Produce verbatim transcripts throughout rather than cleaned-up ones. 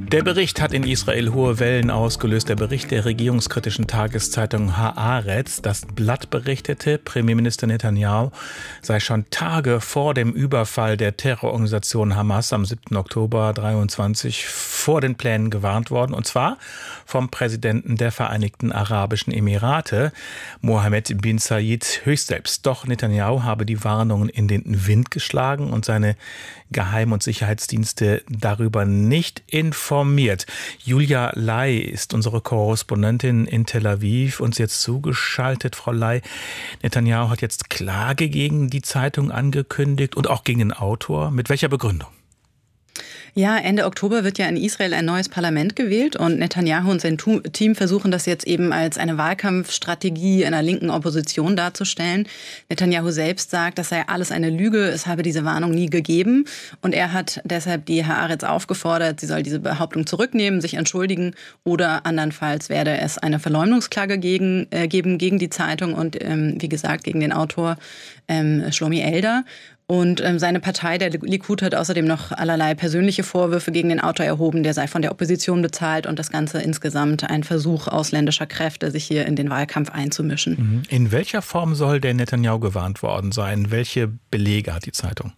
Der Bericht hat in Israel hohe Wellen ausgelöst. Der Bericht der regierungskritischen Tageszeitung Haaretz. Das Blatt berichtete, Premierminister Netanyahu sei schon Tage vor dem Überfall der Terrororganisation Hamas am siebten Oktober dreiundzwanzig vor den Plänen gewarnt worden. Und zwar vom Präsidenten der Vereinigten Arabischen Emirate, Mohammed bin Zayed höchstselbst. Doch Netanyahu habe die Warnungen in den Wind geschlagen und seine Geheim- und Sicherheitsdienste darüber nicht informiert. Julia Ley ist unsere Korrespondentin in Tel Aviv, uns jetzt zugeschaltet. Frau Ley, Netanyahu hat jetzt Klage gegen die Zeitung angekündigt und auch gegen den Autor. Mit welcher Begründung? Ja, Ende Oktober wird ja in Israel ein neues Parlament gewählt und Netanyahu und sein Team versuchen das jetzt eben als eine Wahlkampfstrategie einer linken Opposition darzustellen. Netanyahu selbst sagt, das sei alles eine Lüge, es habe diese Warnung nie gegeben und er hat deshalb die Haaretz aufgefordert, sie soll diese Behauptung zurücknehmen, sich entschuldigen oder andernfalls werde es eine Verleumdungsklage gegen, äh, geben gegen die Zeitung und ähm, wie gesagt gegen den Autor ähm, Shlomi Eldar. Und ähm, seine Partei, der Likud, hat außerdem noch allerlei persönliche Vorwürfe gegen den Autor erhoben. Der sei von der Opposition bezahlt und das Ganze insgesamt ein Versuch ausländischer Kräfte, sich hier in den Wahlkampf einzumischen. In welcher Form soll der Netanyahu gewarnt worden sein? Welche Belege hat die Zeitung?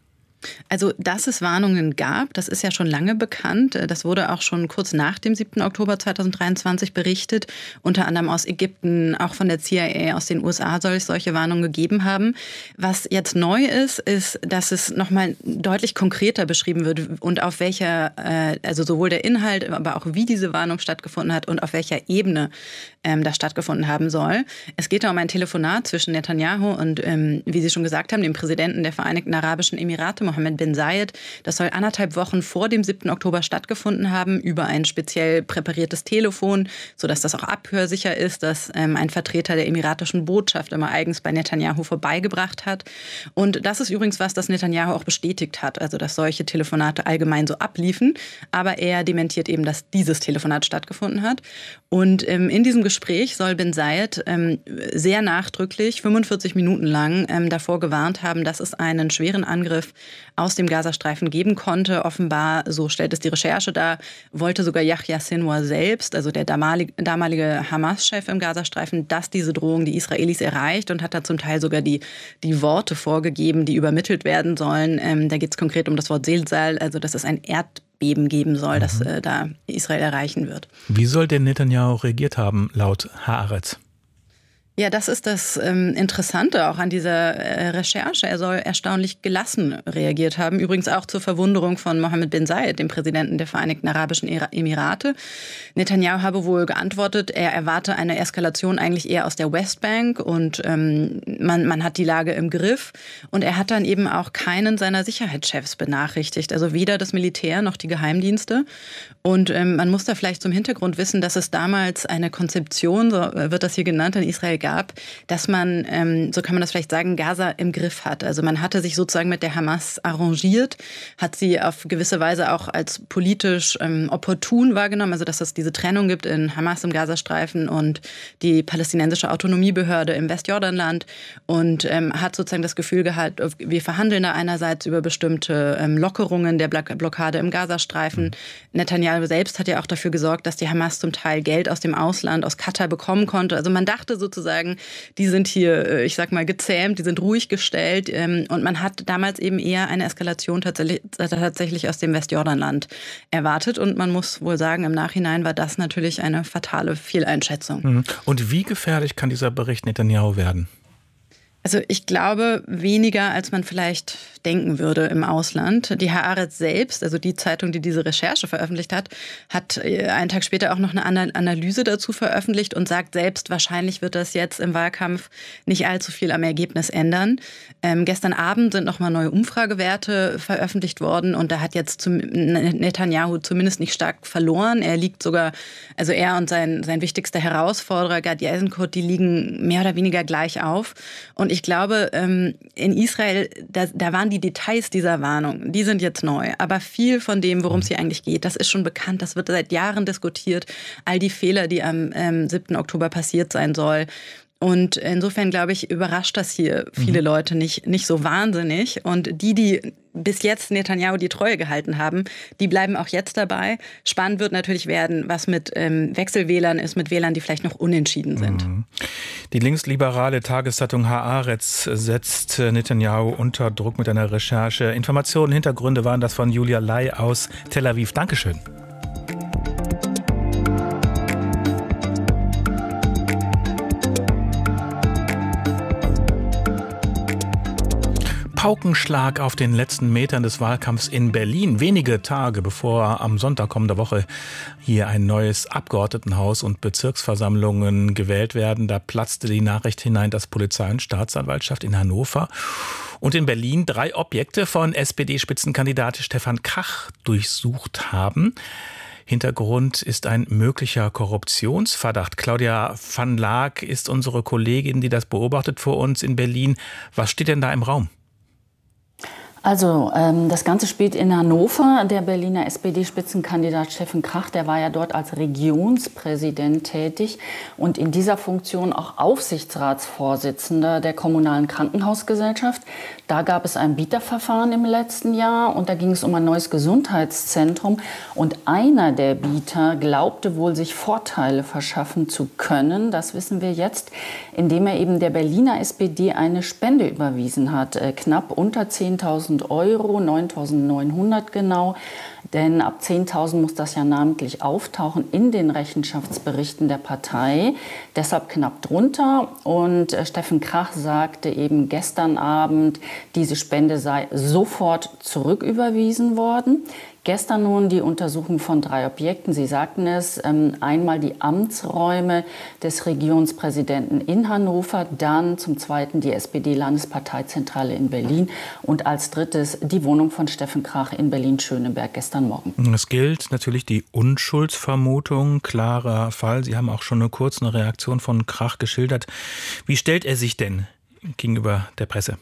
Also, dass es Warnungen gab, das ist ja schon lange bekannt. Das wurde auch schon kurz nach dem siebten Oktober zweitausenddreiundzwanzig berichtet. Unter anderem aus Ägypten, auch von der C I A aus den U S A soll es solche Warnungen gegeben haben. Was jetzt neu ist, ist, dass es nochmal deutlich konkreter beschrieben wird und auf welcher, also sowohl der Inhalt, aber auch wie diese Warnung stattgefunden hat und auf welcher Ebene ähm, das stattgefunden haben soll. Es geht da um ein Telefonat zwischen Netanyahu und, ähm, wie Sie schon gesagt haben, dem Präsidenten der Vereinigten Arabischen Emirate, Mohammed bin Zayed. Das soll anderthalb Wochen vor dem siebten Oktober stattgefunden haben, über ein speziell präpariertes Telefon, sodass das auch abhörsicher ist, dass ähm, ein Vertreter der emiratischen Botschaft immer eigens bei Netanyahu vorbeigebracht hat. Und das ist übrigens was, das Netanyahu auch bestätigt hat, also dass solche Telefonate allgemein so abliefen. Aber er dementiert eben, dass dieses Telefonat stattgefunden hat. Und ähm, in diesem Gespräch soll bin Zayed ähm, sehr nachdrücklich, fünfundvierzig Minuten lang, ähm, davor gewarnt haben, dass es einen schweren Angriff aus dem Gazastreifen geben konnte. Offenbar, so stellt es die Recherche dar, wollte sogar Yahya Sinwar selbst, also der damalige, damalige Hamas-Chef im Gazastreifen, dass diese Drohung die Israelis erreicht und hat da zum Teil sogar die, die Worte vorgegeben, die übermittelt werden sollen. Ähm, da geht es konkret um das Wort Zilzal, also dass es ein Erdbeben geben soll, mhm. das äh, da Israel erreichen wird. Wie soll denn Netanyahu reagiert haben, laut Haaretz? Ja, das ist das ähm, Interessante auch an dieser äh, Recherche. Er soll erstaunlich gelassen reagiert haben. Übrigens auch zur Verwunderung von Mohammed bin Zayed, dem Präsidenten der Vereinigten Arabischen Emirate. Netanyahu habe wohl geantwortet, er erwarte eine Eskalation eigentlich eher aus der Westbank und ähm, man, man hat die Lage im Griff. Und er hat dann eben auch keinen seiner Sicherheitschefs benachrichtigt, also weder das Militär noch die Geheimdienste. Und ähm, man muss da vielleicht zum Hintergrund wissen, dass es damals eine Konzeption, so wird das hier genannt, in Israel gab, dass man, ähm, so kann man das vielleicht sagen, Gaza im Griff hat. Also man hatte sich sozusagen mit der Hamas arrangiert, hat sie auf gewisse Weise auch als politisch ähm, opportun wahrgenommen, also dass es diese Trennung gibt in Hamas im Gazastreifen und die palästinensische Autonomiebehörde im Westjordanland und ähm, hat sozusagen das Gefühl gehabt, wir verhandeln da einerseits über bestimmte ähm, Lockerungen der Blockade im Gazastreifen. Netanyahu selbst hat ja auch dafür gesorgt, dass die Hamas zum Teil Geld aus dem Ausland, aus Katar bekommen konnte. Also man dachte sozusagen, die sind hier, ich sag mal, gezähmt, die sind ruhig gestellt. Und man hat damals eben eher eine Eskalation tatsächlich, tatsächlich aus dem Westjordanland erwartet. Und man muss wohl sagen, im Nachhinein war das natürlich eine fatale Fehleinschätzung. Und wie gefährlich kann dieser Bericht Netanyahu werden? Also ich glaube, weniger, als man vielleicht denken würde im Ausland. Die Haaretz selbst, also die Zeitung, die diese Recherche veröffentlicht hat, hat einen Tag später auch noch eine Analyse dazu veröffentlicht und sagt selbst, wahrscheinlich wird das jetzt im Wahlkampf nicht allzu viel am Ergebnis ändern. Ähm, gestern Abend sind nochmal neue Umfragewerte veröffentlicht worden und da hat jetzt zum Netanyahu zumindest nicht stark verloren. Er liegt sogar, also er und sein, sein wichtigster Herausforderer, Gadi Eisenkot, die liegen mehr oder weniger gleich auf. Und ich glaube, in Israel, da, da waren die Details dieser Warnung, die sind jetzt neu. Aber viel von dem, worum es hier eigentlich geht, das ist schon bekannt. Das wird seit Jahren diskutiert. All die Fehler, die am ähm, siebten Oktober passiert sein soll. Und insofern, glaube ich, überrascht das hier viele mhm. Leute nicht, nicht so wahnsinnig. Und die, die bis jetzt Netanyahu die Treue gehalten haben, die bleiben auch jetzt dabei. Spannend wird natürlich werden, was mit ähm, Wechselwählern ist, mit Wählern, die vielleicht noch unentschieden sind. Mhm. Die linksliberale Tageszeitung Haaretz setzt Netanyahu unter Druck mit einer Recherche. Informationen, Hintergründe waren das von Julia Lai aus Tel Aviv. Dankeschön. Paukenschlag auf den letzten Metern des Wahlkampfs in Berlin. Wenige Tage bevor am Sonntag kommender Woche hier ein neues Abgeordnetenhaus und Bezirksversammlungen gewählt werden, da platzte die Nachricht hinein, dass Polizei und Staatsanwaltschaft in Hannover und in Berlin drei Objekte von S P D-Spitzenkandidat Stefan Krach durchsucht haben. Hintergrund ist ein möglicher Korruptionsverdacht. Claudia van Laak ist unsere Kollegin, die das beobachtet vor uns in Berlin. Was steht denn da im Raum? Also ähm, das Ganze spielt in Hannover. Der Berliner S P D-Spitzenkandidat Stefan Krach, der war ja dort als Regionspräsident tätig und in dieser Funktion auch Aufsichtsratsvorsitzender der Kommunalen Krankenhausgesellschaft. Da gab es ein Bieterverfahren im letzten Jahr und da ging es um ein neues Gesundheitszentrum. Und einer der Bieter glaubte wohl, sich Vorteile verschaffen zu können. Das wissen wir jetzt, indem er eben der Berliner S P D eine Spende überwiesen hat. Äh, knapp unter zehntausend Euro, neuntausendneunhundert genau. Denn ab zehntausend muss das ja namentlich auftauchen in den Rechenschaftsberichten der Partei. Deshalb knapp drunter. Und äh, Stefan Krach sagte eben gestern Abend, diese Spende sei sofort zurücküberwiesen worden. Gestern nun die Untersuchung von drei Objekten. Sie sagten es, ähm, einmal die Amtsräume des Regierungspräsidenten in Hannover, dann zum Zweiten die S P D-Landesparteizentrale in Berlin und als drittes die Wohnung von Stefan Krach in Berlin-Schöneberg gestern Morgen. Es gilt natürlich die Unschuldsvermutung, klarer Fall. Sie haben auch schon eine kurze Reaktion von Krach geschildert. Wie stellt er sich denn gegenüber der Presse?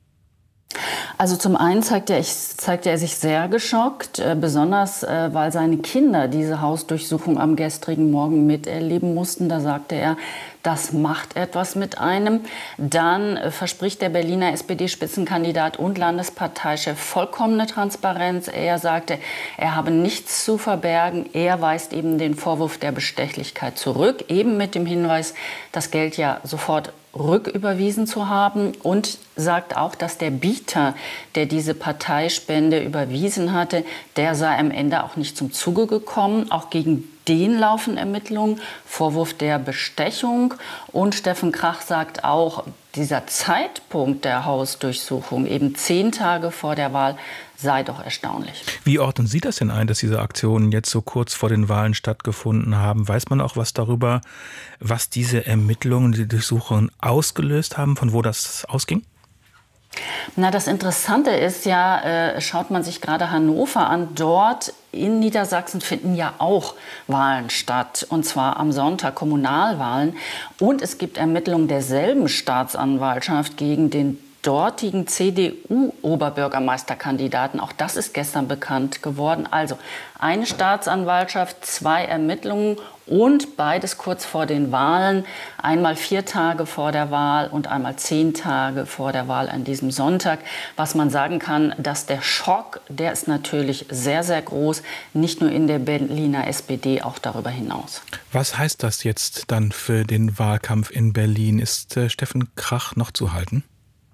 Also zum einen zeigte er, zeigte er sich sehr geschockt, äh, besonders äh, weil seine Kinder diese Hausdurchsuchung am gestrigen Morgen miterleben mussten. Da sagte er, das macht etwas mit einem. Dann äh, verspricht der Berliner S P D-Spitzenkandidat und Landesparteichef vollkommene Transparenz. Er sagte, er habe nichts zu verbergen. Er weist eben den Vorwurf der Bestechlichkeit zurück, eben mit dem Hinweis, das Geld ja sofort rücküberwiesen zu haben und sagt auch, dass der Bieter, der diese Parteispende überwiesen hatte, der sei am Ende auch nicht zum Zuge gekommen. Auch gegen den laufen Ermittlungen, Vorwurf der Bestechung. Und Stefan Krach sagt auch, dieser Zeitpunkt der Hausdurchsuchung, eben zehn Tage vor der Wahl, sei doch erstaunlich. Wie ordnen Sie das denn ein, dass diese Aktionen jetzt so kurz vor den Wahlen stattgefunden haben? Weiß man auch was darüber, was diese Ermittlungen, die Durchsuchungen ausgelöst haben, von wo das ausging? Na, das Interessante ist ja, äh, schaut man sich gerade Hannover an, dort in Niedersachsen finden ja auch Wahlen statt, und zwar am Sonntag Kommunalwahlen. Und es gibt Ermittlungen derselben Staatsanwaltschaft gegen den dortigen C D U-Oberbürgermeisterkandidaten. Auch das ist gestern bekannt geworden. Also eine Staatsanwaltschaft, zwei Ermittlungen und beides kurz vor den Wahlen. Einmal vier Tage vor der Wahl und einmal zehn Tage vor der Wahl an diesem Sonntag. Was man sagen kann, dass der Schock, der ist natürlich sehr, sehr groß. Nicht nur in der Berliner S P D, auch darüber hinaus. Was heißt das jetzt dann für den Wahlkampf in Berlin? Ist äh, Stefan Krach noch zu halten?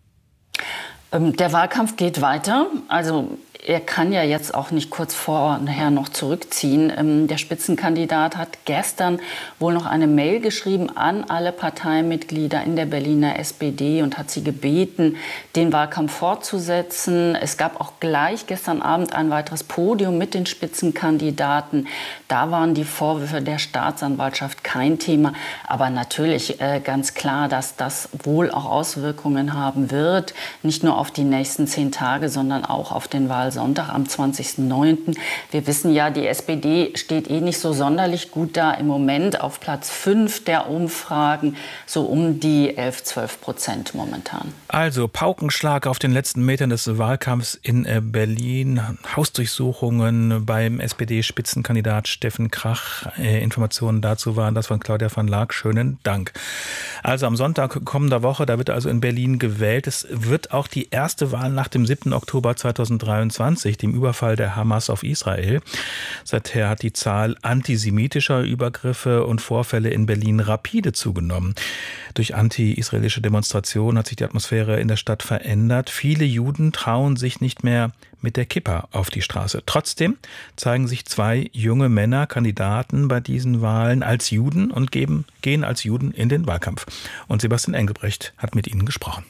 Der Wahlkampf geht weiter. Also er kann ja jetzt auch nicht kurz vorher noch zurückziehen. Der Spitzenkandidat hat gestern wohl noch eine Mail geschrieben an alle Parteimitglieder in der Berliner S P D und hat sie gebeten, den Wahlkampf fortzusetzen. Es gab auch gleich gestern Abend ein weiteres Podium mit den Spitzenkandidaten. Da waren die Vorwürfe der Staatsanwaltschaft kein Thema. Aber natürlich äh, ganz klar, dass das wohl auch Auswirkungen haben wird. Nicht nur auf die nächsten zehn Tage, sondern auch auf den Wahlkampf Sonntag am zwanzigsten neunten Wir wissen ja, die S P D steht eh nicht so sonderlich gut da im Moment auf Platz fünf der Umfragen, so um die elf, zwölf Prozent momentan. Also Paukenschlag auf den letzten Metern des Wahlkampfs in Berlin, Hausdurchsuchungen beim S P D-Spitzenkandidat Steffen Krach. Äh, Informationen dazu waren das von Claudia van Laak. Schönen Dank. Also am Sonntag kommender Woche, da wird also in Berlin gewählt. Es wird auch die erste Wahl nach dem siebten Oktober zweitausenddreiundzwanzig, dem Überfall der Hamas auf Israel. Seither hat die Zahl antisemitischer Übergriffe und Vorfälle in Berlin rapide zugenommen. Durch anti-israelische Demonstrationen hat sich die Atmosphäre in der Stadt verändert. Viele Juden trauen sich nicht mehr mit der Kippa auf die Straße. Trotzdem zeigen sich zwei junge Männer Kandidaten bei diesen Wahlen als Juden und geben, gehen als Juden in den Wahlkampf. Und Sebastian Engelbrecht hat mit ihnen gesprochen.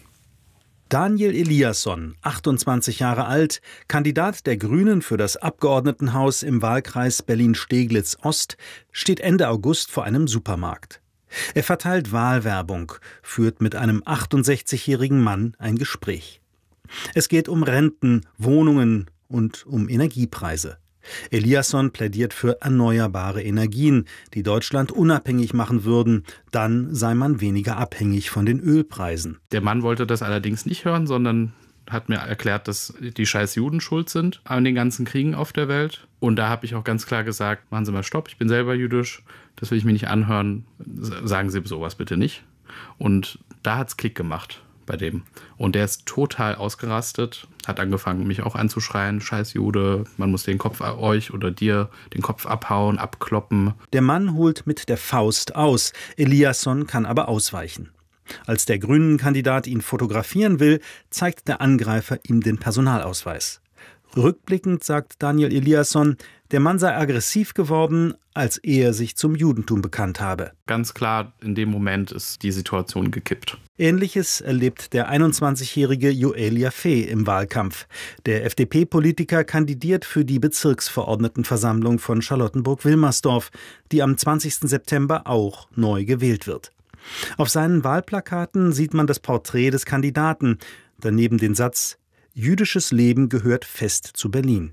Daniel Eliasson, achtundzwanzig Jahre alt, Kandidat der Grünen für das Abgeordnetenhaus im Wahlkreis Berlin-Steglitz-Ost, steht Ende August vor einem Supermarkt. Er verteilt Wahlwerbung, führt mit einem achtundsechzigjährigen Mann ein Gespräch. Es geht um Renten, Wohnungen und um Energiepreise. Eliasson plädiert für erneuerbare Energien, die Deutschland unabhängig machen würden. Dann sei man weniger abhängig von den Ölpreisen. Der Mann wollte das allerdings nicht hören, sondern hat mir erklärt, dass die scheiß Juden schuld sind an den ganzen Kriegen auf der Welt. Und da habe ich auch ganz klar gesagt, machen Sie mal Stopp, ich bin selber jüdisch, das will ich mir nicht anhören, sagen Sie sowas bitte nicht. Und da hat's Klick gemacht bei dem. Und der ist total ausgerastet, hat angefangen, mich auch anzuschreien, scheiß Jude, man muss den Kopf euch oder dir den Kopf abhauen, abkloppen. Der Mann holt mit der Faust aus, Eliasson kann aber ausweichen. Als der Grünen-Kandidat ihn fotografieren will, zeigt der Angreifer ihm den Personalausweis. Rückblickend sagt Daniel Eliasson, der Mann sei aggressiv geworden, als er sich zum Judentum bekannt habe. Ganz klar, in dem Moment ist die Situation gekippt. Ähnliches erlebt der einundzwanzigjährige Yoel Yaffe im Wahlkampf. Der F D P-Politiker kandidiert für die Bezirksverordnetenversammlung von Charlottenburg-Wilmersdorf, die am zwanzigsten September auch neu gewählt wird. Auf seinen Wahlplakaten sieht man das Porträt des Kandidaten, daneben den Satz: Jüdisches Leben gehört fest zu Berlin.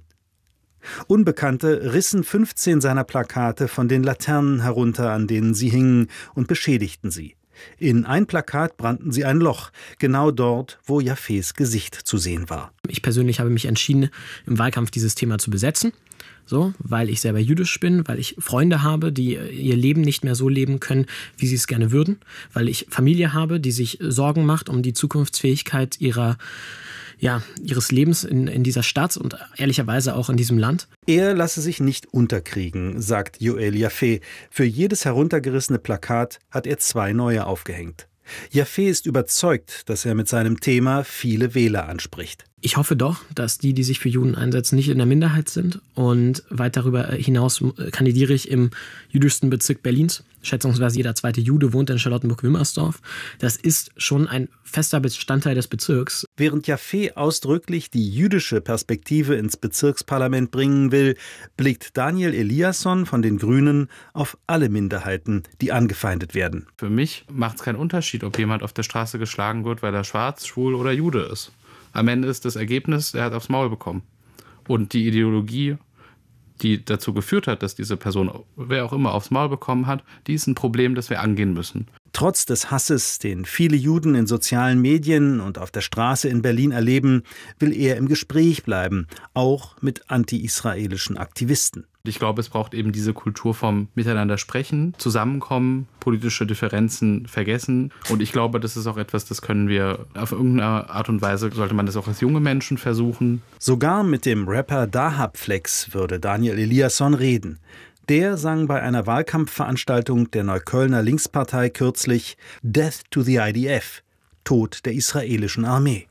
Unbekannte rissen fünfzehn seiner Plakate von den Laternen herunter, an denen sie hingen, und beschädigten sie. In ein Plakat brannten sie ein Loch, genau dort, wo Yaffes Gesicht zu sehen war. Ich persönlich habe mich entschieden, im Wahlkampf dieses Thema zu besetzen. So, weil ich selber jüdisch bin, weil ich Freunde habe, die ihr Leben nicht mehr so leben können, wie sie es gerne würden, weil ich Familie habe, die sich Sorgen macht um die Zukunftsfähigkeit ihrer, ja, ihres Lebens in, in dieser Stadt und ehrlicherweise auch in diesem Land. Er lasse sich nicht unterkriegen, sagt Yoel Yaffe. Für jedes heruntergerissene Plakat hat er zwei neue aufgehängt. Yaffe ist überzeugt, dass er mit seinem Thema viele Wähler anspricht. Ich hoffe doch, dass die, die sich für Juden einsetzen, nicht in der Minderheit sind. Und weit darüber hinaus kandidiere ich im jüdischsten Bezirk Berlins. Schätzungsweise jeder zweite Jude wohnt in Charlottenburg-Wilmersdorf. Das ist schon ein fester Bestandteil des Bezirks. Während Yaffe ausdrücklich die jüdische Perspektive ins Bezirksparlament bringen will, blickt Daniel Eliasson von den Grünen auf alle Minderheiten, die angefeindet werden. Für mich macht es keinen Unterschied, ob jemand auf der Straße geschlagen wird, weil er schwarz, schwul oder Jude ist. Am Ende ist das Ergebnis, er hat aufs Maul bekommen. Und die Ideologie, die dazu geführt hat, dass diese Person, wer auch immer, aufs Maul bekommen hat, die ist ein Problem, das wir angehen müssen. Trotz des Hasses, den viele Juden in sozialen Medien und auf der Straße in Berlin erleben, will er im Gespräch bleiben, auch mit anti-israelischen Aktivisten. Ich glaube, es braucht eben diese Kultur vom Miteinander sprechen, zusammenkommen, politische Differenzen vergessen. Und ich glaube, das ist auch etwas, das können wir auf irgendeine Art und Weise, sollte man das auch als junge Menschen versuchen. Sogar mit dem Rapper Dahab Flex würde Daniel Eliasson reden. Der sang bei einer Wahlkampfveranstaltung der Neuköllner Linkspartei kürzlich Death to the I D F, Tod der israelischen Armee.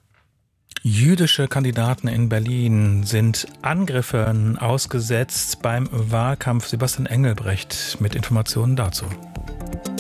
Jüdische Kandidaten in Berlin sind Angriffen ausgesetzt beim Wahlkampf. Sebastian Engelbrecht mit Informationen dazu.